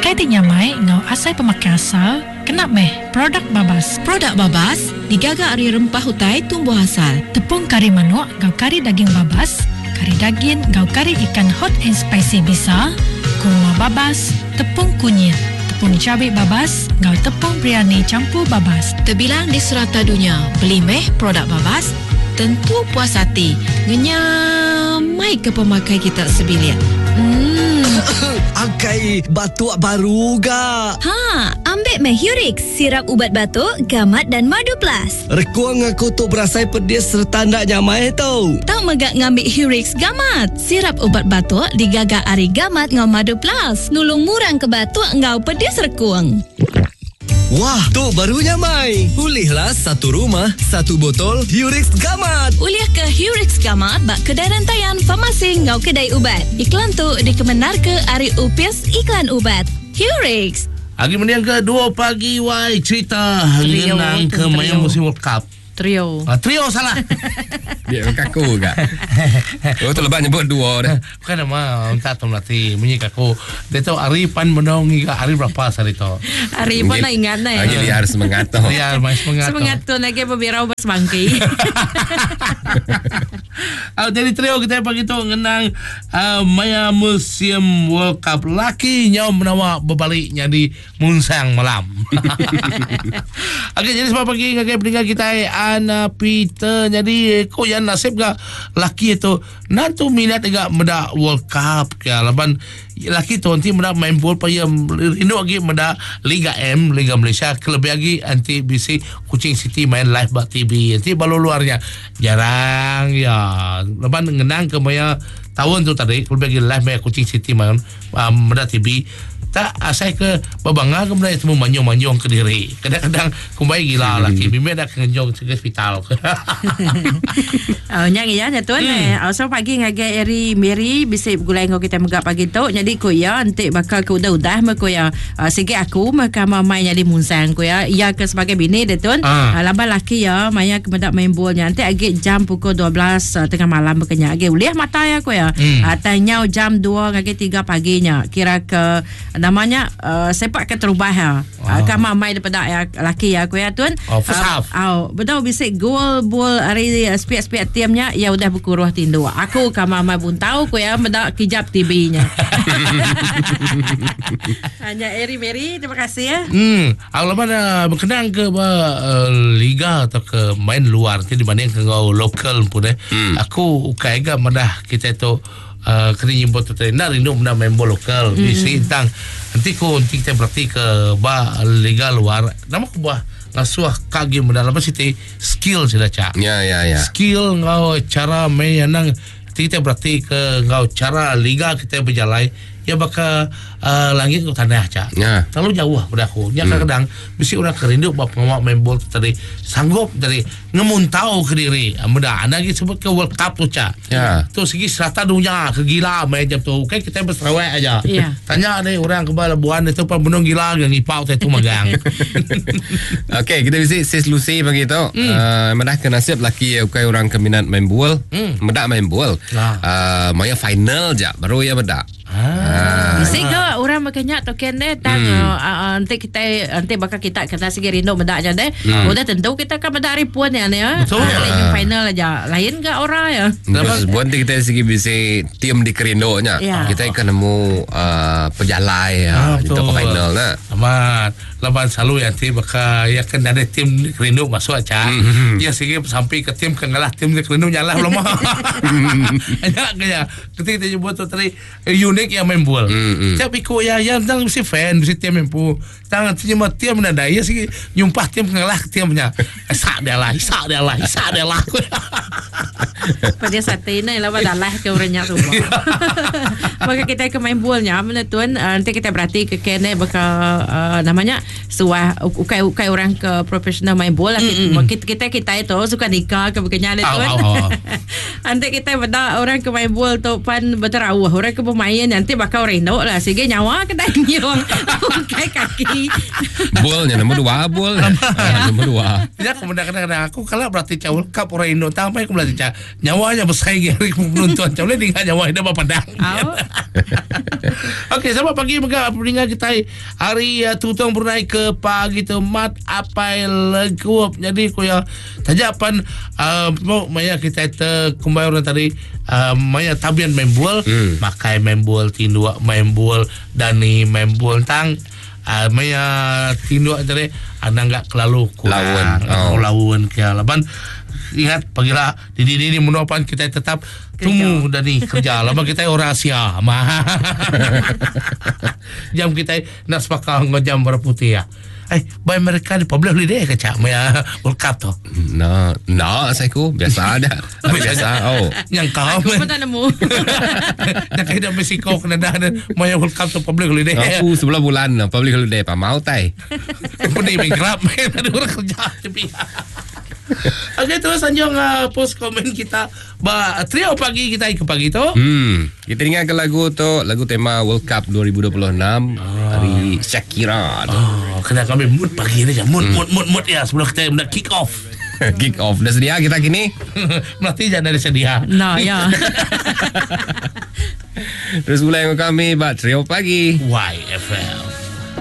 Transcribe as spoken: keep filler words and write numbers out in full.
Kai ti nyamai ngau asai pemakai asal kena meh produk Babas. Produk Babas digaga dari rempah hutai tumbuh asal. Tepung kari manuk ngau kari daging Babas, kari daging ngau kari ikan hot and spicy bisa, kurma Babas, tepung kunyit, tepung cabai Babas, ngau tepung biryani campur Babas. Terbilang di serata dunia, beli meh produk Babas tentu puas hati. Ngenyamai ke pemakai kita sebilian. Hmm. Angkai batuk baru ga. Ha, ambil meh Hurix, sirap ubat batuk, gamat dan madu plus. Rekuang aku tu berasai pedis serta nak nyamai tau. Tak megak ngambil Hurix gamat. Sirap ubat batuk digagak ari gamat ngau madu plus. Nulung murang ke batuk ngau pedis rekuang. Wah, tu baru nyamai. Pulihlah satu rumah, satu botol Hurix Gamat. Uliah ke Hurix Gamat bak kedai rantaian farmasi ngau kedai ubat. Iklan tu dikemenar ke Ari Upis Iklan Ubat. Hurix. Hari menang ke dua pagi wai cerita hari menang ke main musim World Cup. Trio. Ah, trio salah. Biar kaku gak. Oh tu lepas nyebut dua dah. Bukan nama minta tu nanti bunyi kaku. Dia tu hari pan menang hingga hari berapa hari tu. Hari pun nak ingat na. Lagi dia harus semangat tu. Ya, mai semangat. Semangat tu lagi berbirau bersebangki. Ah, jadi trio kita pagi tu ngenang uh, Maya Museum World Cup laki nyau menawa berbalik jadi munsang malam. Okey, jadi sebab pagi ngagai pendengar kita Ana Peter, jadi ko yang nasib gak laki itu nanti minat gak meda World Cup ya laban laki tu nanti meda main bola payah rindu lagi meda Liga M Liga Malaysia kelebih lagi nanti bisa Kuching City main live bak T V nanti balu luarnya jarang ya laban ngenang ke maya tahun tu tadi kelebih lagi live maya Kuching City main um, meda T V tak asai ke babangga kemudian itu manyong-manyong ke diri kadang-kadang kumbai gila laki bimbe dah kenjong ke hospital. Oh nyang ya tuan eh also pagi ngagai eri Mary bisa gulai ngau kita megap pagi tu jadi ko ya nanti bakal ke udah-udah me ko ya sige aku maka mamai jadi munsang ko ya ia ke sebagai bini dia tuan laba laki ya maya kemedak main bolnya nanti agak jam pukul dua belas tengah malam bekenya agak uliah mata ya ko ya tanya jam dua ngagai tiga paginya kira ke namanya uh, sepak ke terubah ya. Uh, kama mai daripada ya laki ya aku ya tuan. Oh, first half. Oh, betul bisa gol bol hari spiat-spiat timnya ya udah berkuruh tindu. Aku kama mai pun tahu ko ya benda kijap T V-nya. Hanya Eri Mary, terima kasih ya. Hmm, kalau mana berkenaan ke uh, liga atau ke main luar jadi dibanding ke ngau lokal pun eh. Hmm. Aku kaya gak madah kita itu Uh, kena nyimbo tu tadi nak rindu benda main bola lokal mm. Bisi tang nanti ko nanti kita berarti ke ba liga luar nama ko buah ngasuah kagi benda apa sih skill sudah cak ya ya ya skill ngau cara main nang kita berarti ke ngau cara liga kita berjalan ya baka uh, langit ke tanah cak ya. Terlalu jauh pada aku nya kadang hmm. Bisi orang kerindu bab ngawak main bola tadi sanggup dari ngemuntau ke diri mudah ada lagi sebut ke World Cup tu cak ya. Tu segi serata dunia kegila main jam tu kan kita berserawek aja ya. Tanya ada orang ke Balabuan itu pun benung gila yang ipau tu magang. Okey, kita bisa sis Lucy begitu. Hmm. Uh, medah ke nasib laki ukai orang keminat main bola. Hmm. Medak main bola. Nah. Uh, maya final je baru ya medak. Ah. Bisa ke orang makanya token deh tang hmm. uh, uh, nanti kita nanti bakal kita kata segi rindu medak aja deh. Hmm. Udah tentu kita akan medak ribuan ya nih ya. Betul. Uh, final aja. Lain ke orang ya. Terus buat kita segi bisa tim di kerindonya. Ya. Kita akan nemu uh, pejalai ya ah, untuk final nah. Amat. Laban selalu ya tim bakal ya kan ada tim di kerindu masuk aja. Hmm. Ya segi sampai ke tim kengalah tim di kerindu nyalah belum. Ada kaya ketika kita nyebut tu tadi unik yang main bola. Mm-hmm. Tapi ko ya yang tang mesti fan mesti tim mampu. Tang cuma tim nada ya sih nyumpah tim ngalah timnya. Sak dia lah, sak dia lah, sak dia lah. Pada saat ini lah pada lah ke orangnya semua. Maka kita ke main bolanya mana tuan nanti kita berarti ke kene bakal uh, namanya suah ukai ukai orang ke profesional main bola mm-hmm. kita, kita kita itu suka nikah ke begini ada tuan. Nanti kita benda orang ke main bola tu pan berterawah orang ke pemain nanti bakal reno lah sehingga nyawa kita nyong ukai kaki. Bolnya nombor dua bol. Nombor dua. Ya kemudian kadang-kadang aku kalau berarti cawul kap orang Indo sampai aku berarti nyawanya bersaing hari penonton cawul dengan nyawa hidup apa padang. Okey, selamat pagi mereka pendengar kita hari uh, tutong Brunei ke pagi tu mat apai legup. Jadi ko ya tajapan uh, mau maya kita te kumbay orang tadi uh, maya tabian main bola, hmm. makai main bola, tindua main bola, dani main bola tang uh, maya tindua tadi anda enggak kelalu kurang lawan oh. lawan ke laban. Ingat pagilah di di ini menopan kita tetap tunggu dan ni kerja lama kita orang Asia mah jam kita nak sepakat ngejam berputih ya eh baik mereka di public holiday ke cak ya World Cup tu no no saya ku biasa ada biasa oh yang kau Aku pun tak nemu. nak kena Mexico Kanada dan maya World Cup tu public holiday aku sebelah bulan public holiday pa mau tai pun ni mingkrap ada orang kerja tapi okey, terus anjong uh, post komen kita ba trio pagi kita ke pagi tu. Hmm, kita dengarkan lagu tu, lagu tema World Cup dua ribu dua puluh enam oh. dari Shakira. Oh, kena kami mood pagi ni je. Mood hmm. mood mood mood ya sebelum kita nak kick off. Kick off dah sedia kita kini. Mesti jangan ada sedia. No, ya. Terus mulai dengan kami ba trio pagi. Y